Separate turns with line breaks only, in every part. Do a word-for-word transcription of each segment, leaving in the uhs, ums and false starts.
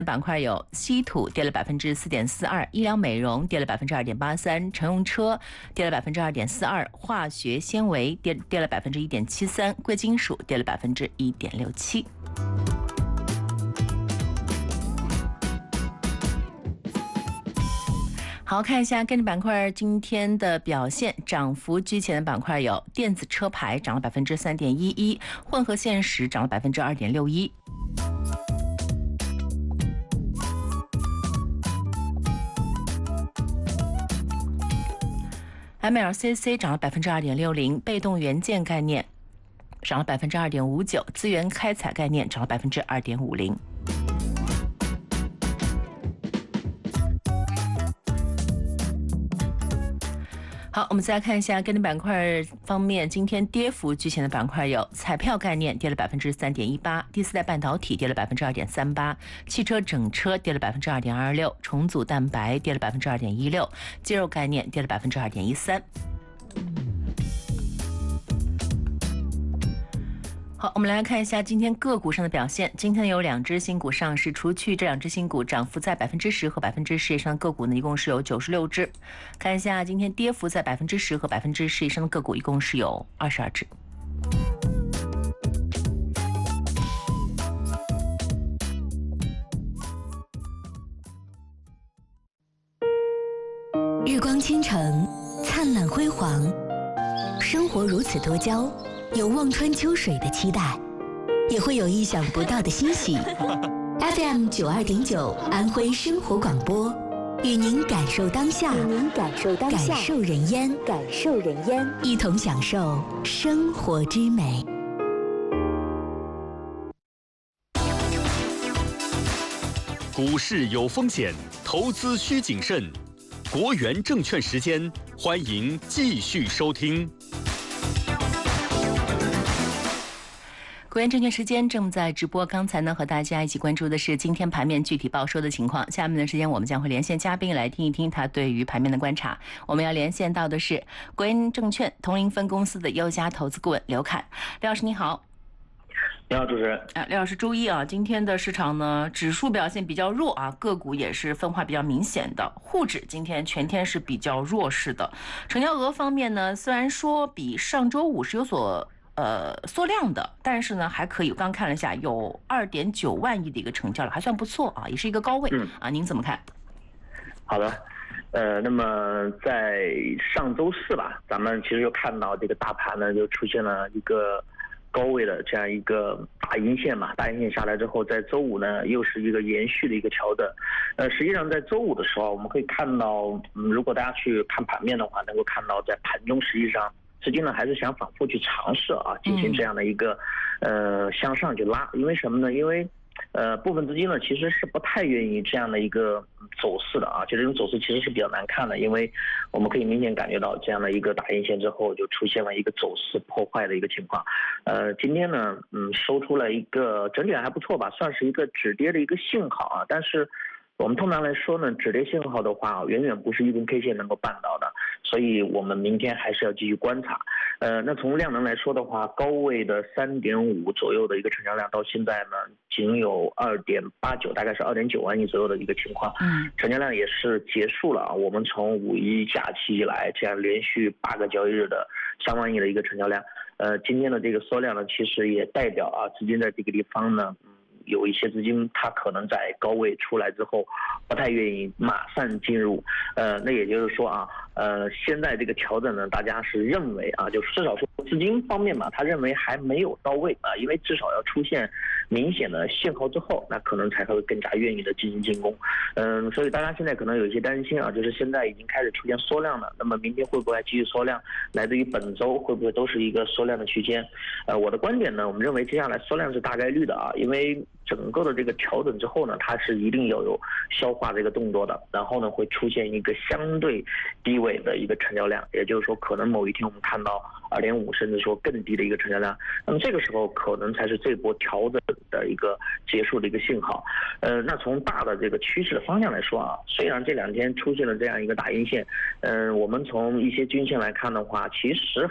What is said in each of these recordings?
板块有稀土跌了百分之四点四二，医疗美容跌了百分之二点八三，乘用车跌了百分之二点四二，化学纤维跌跌了百分之一点七三，贵金属跌了百分之一点六七。好，看一下跟着板块今天的表现，涨幅居前的板块有电子车牌涨了百分之三点一一，混合现实涨了百分之二点六一。M L C C 涨了百分之二点六零，被动元件概念涨了百分之二点五九，资源开采概念涨了百分之二点五零。好，我们再来看一下跟着板块方面，今天跌幅居前的板块有彩票概念跌了百分之三点一八，第四代半导体跌了百分之二点三八，汽车整车跌了百分之二点二六，重组蛋白跌了百分之二点一六，肌肉概念跌了百分之二点一三。好，我们来看一下今天个股上的表现。今天有两只新股上市，除去这两只新股涨幅在百分之十和百分之十以上的个股呢，一共是有九十六只。看一下今天跌幅在百分之十和百分之十以上的个股，一共是有二十二只。
日光倾城，灿烂辉煌，生活如此多娇。有望穿秋水的期待，也会有意想不到的欣喜。F M 九二点九，安徽生活广播，与您感受当下，与您感受当下，感受人烟，感受人烟，一同享受生活之美。
股市有风险，投资需谨慎。国元证券时间，欢迎继续收听。
国元证券时间正在直播，刚才呢和大家一起关注的是今天盘面具体报收的情况。下面的时间我们将会连线嘉宾来听一听他对于盘面的观察。我们要连线到的是国元证券同林分公司的优家投资顾问刘侃。刘老师你好。
你好，主持人。
啊，刘老师，周一啊，今天的市场呢，指数表现比较弱啊，个股也是分化比较明显的。沪指今天全天是比较弱势的。成交额方面呢，虽然说比上周五是有所呃缩量的，但是呢还可以。刚看了一下，有二点九万亿的一个成交了，还算不错啊，也是一个高位、嗯、啊。您怎么看？
好的。呃，那么在上周四吧，咱们其实又看到这个大盘呢，就出现了一个高位的这样一个大阴线嘛，大阴线下来之后，在周五呢又是一个延续的一个调整。呃，实际上在周五的时候，我们可以看到，嗯，如果大家去看盘面的话，能够看到在盘中实际上资金呢还是想反复去尝试啊，进行这样的一个呃向上去拉，因为什么呢？因为呃，部分资金呢其实是不太愿意这样的一个走势的啊，就这种走势其实是比较难看的，因为我们可以明显感觉到这样的一个大阴线之后就出现了一个走势破坏的一个情况。呃，今天呢，嗯，收出了一个整体还不错吧，算是一个止跌的一个信号啊，但是我们通常来说呢，止跌信号的话，远远不是一根 K 线能够办到的，所以我们明天还是要继续观察。呃，那从量能来说的话，高位的三点五左右的一个成交量，到现在呢，仅有二点八九，大概是二点九万亿左右的一个情况。嗯，成交量也是结束了啊。我们从五一假期以来，这样连续八个交易日的三万亿的一个成交量，呃，今天的这个缩量呢，其实也代表啊，资金在这个地方呢，嗯。有一些资金，它可能在高位出来之后，不太愿意马上进入。呃，那也就是说啊，呃，现在这个调整呢，大家是认为啊，就至少说资金方面嘛，他认为还没有到位啊，因为至少要出现明显的信号之后，那可能才会更加愿意的进行进攻。嗯、呃，所以大家现在可能有一些担心啊，就是现在已经开始出现缩量了，那么明天会不会继续缩量？来自于本周会不会都是一个缩量的区间？呃，我的观点呢，我们认为接下来缩量是大概率的啊，因为整个的这个调整之后呢，它是一定要有消化这个动作的，然后呢会出现一个相对低位的一个成交量，也就是说可能某一天我们看到二点五甚至说更低的一个成交量，那么这个时候可能才是这波调整的一个结束的一个信号。呃，那从大的这个趋势的方向来说啊，虽然这两天出现了这样一个大阴线，嗯、呃，我们从一些均线来看的话，其实还好。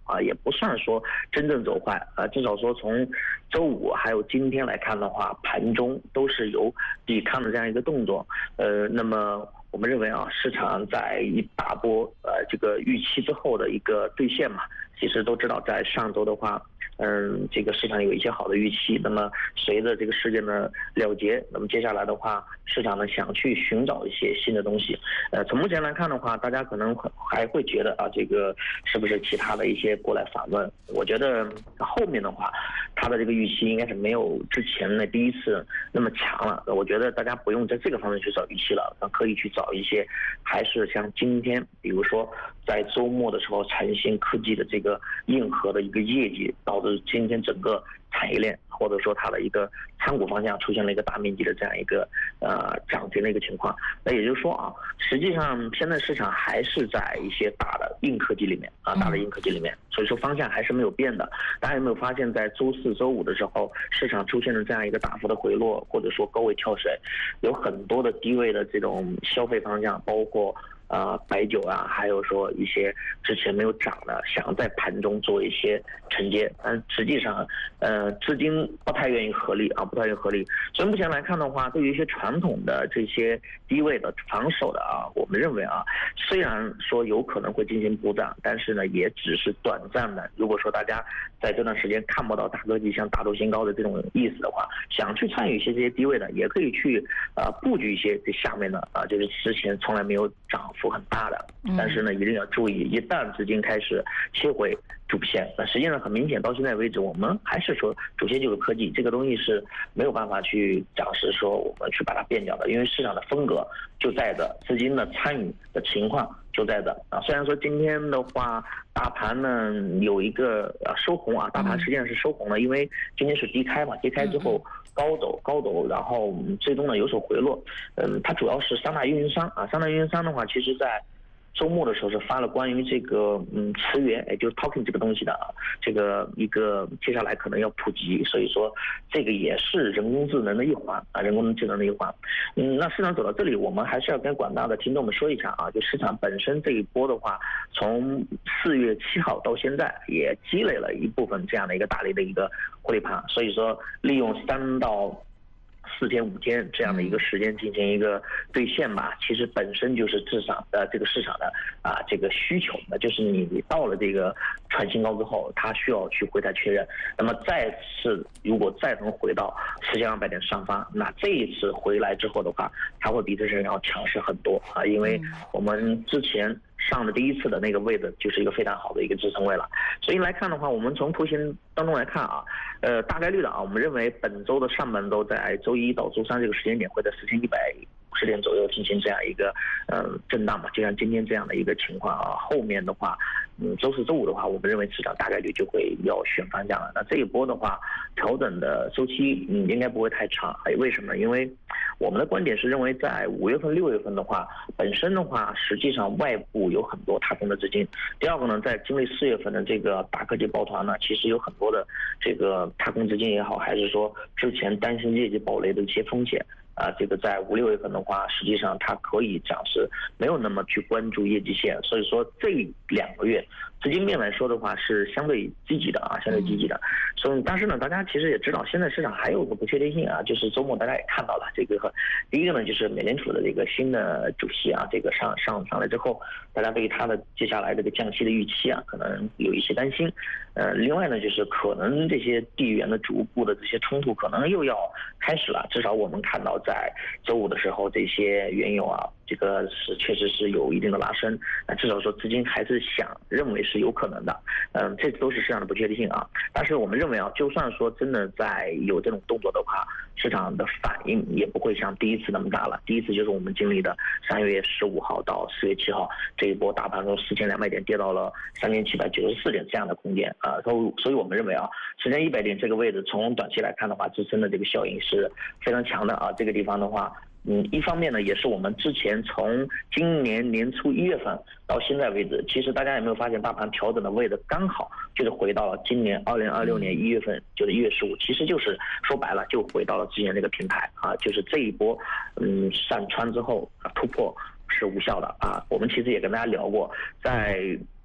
啊，也不算说真正走坏啊，至少说从周五还有今天来看的话，盘中都是有抵抗的这样一个动作。呃，那么我们认为啊，市场在一大波呃这个预期之后的一个兑现嘛，其实都知道在上周的话。嗯，这个市场有一些好的预期，那么随着这个事件的了结，那么接下来的话，市场呢想去寻找一些新的东西。呃，从目前来看的话，大家可能还会觉得啊，这个是不是其他的一些过来访问？我觉得后面的话，它的这个预期应该是没有之前的第一次那么强了。我觉得大家不用在这个方面去找预期了，可以去找一些还是像今天，比如说在周末的时候，晨星科技的这个硬核的一个业绩导致今天整个产业链或者说它的一个参股方向出现了一个大面积的这样一个呃涨停的一个情况。那也就是说啊，实际上现在市场还是在一些大的硬科技里面啊，大的硬科技里面，所以说方向还是没有变的。大家有没有发现，在周四周五的时候，市场出现了这样一个大幅的回落，或者说高位跳水，有很多的低位的这种消费方向，包括呃，白酒啊，还有说一些之前没有涨的，想在盘中做一些承接，但实际上，呃，资金不太愿意合力啊，不太愿意合力。所以目前来看的话，对于一些传统的这些低位的防守的啊，我们认为啊，虽然说有可能会进行补涨，但是呢，也只是短暂的。如果说大家在这段时间看不到大科技像大头新高的这种意思的话，想去参与一些这些低位的，也可以去呃布局一些这下面的啊，就是之前从来没有涨幅很大的，但是呢，一定要注意，一旦资金开始切回主线，那实际上很明显，到现在为止，我们还是说主线就是科技，这个东西是没有办法去暂时说我们去把它变掉的，因为市场的风格就在这，资金的参与的情况就在这啊。虽然说今天的话，大盘呢有一个呃收红啊，大盘实际上是收红了，因为今天是低开嘛，低开之后高走高走，然后最终呢有所回落。嗯，它主要是三大运营商啊，三大运营商的话，其实在周末的时候是发了关于这个嗯词源，也就是 talking 这个东西的啊，这个一个接下来可能要普及，所以说这个也是人工智能的一环啊，人工智能的一环。嗯，那市场走到这里，我们还是要跟广大的听众们说一下啊，就市场本身这一波的话，从四月七号到现在也积累了一部分这样的一个大力的一个获利盘，所以说利用三到四天五天这样的一个时间进行一个兑现吧，其实本身就是市场的这个市场的啊这个需求，那就是你到了这个创新高之后，它需要去回台确认，那么再次如果再能回到四千二百点上方，那这一次回来之后的话，它会比之前要强势很多啊，因为我们之前上的第一次的那个位置就是一个非常好的一个支撑位了，所以来看的话，我们从图形当中来看啊，呃，大概率的啊，我们认为本周的上半周在周一到周三这个时间点会在四千一百五十点左右进行这样一个呃震荡嘛，就像今天这样的一个情况啊，后面的话，嗯，周四周五的话，我们认为市场大概率就会要选方向了。那这一波的话，调整的周期嗯应该不会太长，哎，为什么？因为我们的观点是认为在五月份、六月份的话，本身的话，实际上外部有很多踏空的资金。第二个呢，在经历四月份的这个大科技抱团呢，其实有很多的这个踏空资金也好，还是说之前担心业绩暴雷的一些风险。啊，这个在五六月份的话，实际上它可以暂时没有那么去关注业绩线，所以说这两个月资金面来说的话是相对积极的啊，相对积极的。所以，但是呢，大家其实也知道，现在市场还有个不确定性啊，就是周末大家也看到了这个，第一个呢就是美联储的这个新的主席啊，这个上上上来之后，大家对于他的接下来这个降息的预期啊，可能有一些担心。呃，另外呢，就是可能这些地缘的逐步的这些冲突可能又要开始了，至少我们看到。在周五的时候，这些原油啊，这个是确实是有一定的拉升，那至少说资金还是想认为是有可能的，嗯，这都是市场的不确定性啊。但是我们认为啊，就算说真的在有这种动作的话，市场的反应也不会像第一次那么大了。第一次就是我们经历的三月十五号到四月七号这一波大盘从四千两百点跌到了三千七百九十四点这样的空间啊，所以所以我们认为啊，四千一百点这个位置从短期来看的话，支撑的这个效应是非常强的啊。这个地方的话，嗯，一方面呢，也是我们之前从今年年初一月份到现在为止，其实大家有没有发现，大盘调整的位置刚好就是回到了今年二零二六年一月份，就是一月十五，其实就是说白了就回到了之前那个平台啊，就是这一波嗯上穿之后突破是无效的啊。我们其实也跟大家聊过，在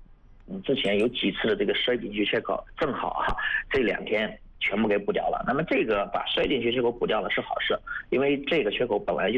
之前有几次的这个十二点区缺口，正好哈这两天全部给补掉了。那么这个把十二点区缺口补掉了是好事，因为这个缺口本来就